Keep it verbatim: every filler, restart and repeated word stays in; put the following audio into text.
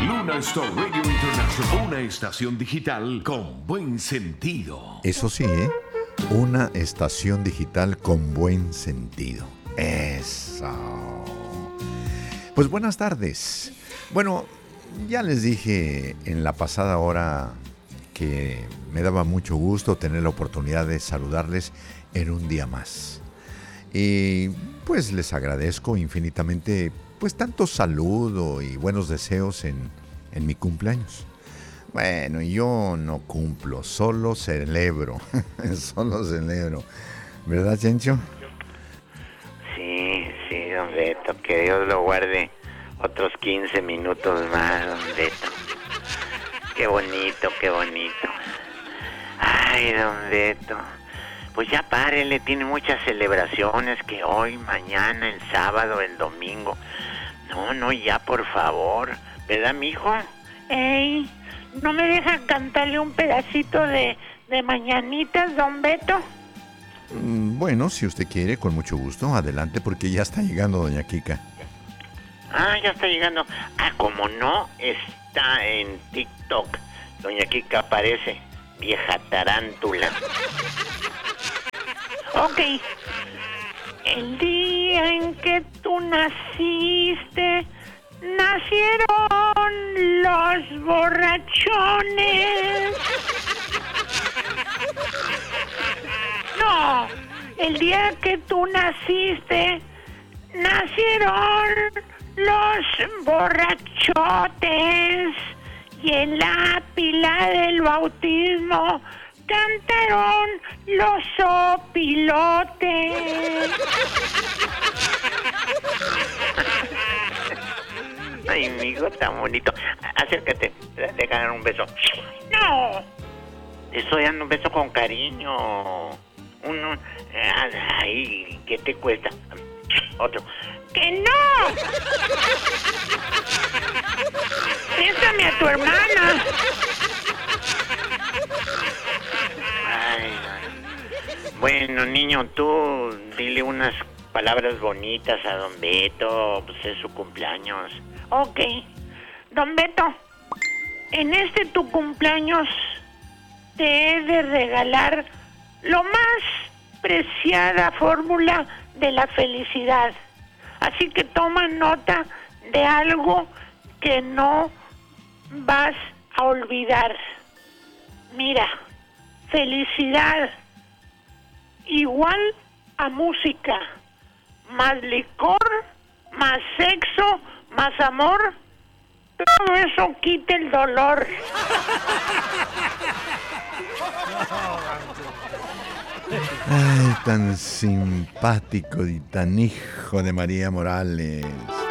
Luna Star Radio International, una estación digital con buen sentido. Eso sí, ¿eh? Una estación digital con buen sentido. Eso. Pues buenas tardes. Bueno, ya les dije en la pasada hora que me daba mucho gusto tener la oportunidad de saludarles en un día más. Y pues les agradezco infinitamente pues tanto saludo y buenos deseos en, en mi cumpleaños. Bueno, yo no cumplo, solo celebro, solo celebro. ¿Verdad, Chencho? Sí, sí, don Beto, que Dios lo guarde otros quince minutos más, don Beto. Qué bonito, qué bonito. Ay, don Beto, pues ya párele, tiene muchas celebraciones que hoy, mañana, el sábado, el domingo. No, no, ya, por favor, ¿verdad, mijo? Ey, ¿no me dejan cantarle un pedacito de, de mañanitas, don Beto? Bueno, si usted quiere, con mucho gusto, adelante, porque ya está llegando doña Kika. Ah, ya está llegando. Ah, como no, está en TikTok. Doña Kika aparece, vieja tarántula. Ok. El día en que tú naciste, nacieron los borrachones. No, el día que tú naciste, nacieron los borrachotes. Y en la pila del bautismo cantaron los sopilotes. Ay, mi hijo tan bonito. Acércate, déjame dar un beso. No. Te estoy dando un beso con cariño. Uno. Ay, ¿qué te cuesta? Otro. ¡Que no! Bésame a tu hermana. Ay, bueno, niño, tú dile unas palabras bonitas a don Beto, pues es su cumpleaños. Ok. Don Beto, en este tu cumpleaños te he de regalar lo más preciada fórmula de la felicidad. Así que toma nota de algo que no vas a olvidar. Mira, felicidad igual a música, más licor, más sexo, más amor, todo eso quita el dolor. Ay, tan simpático y tan hijo de María Morales.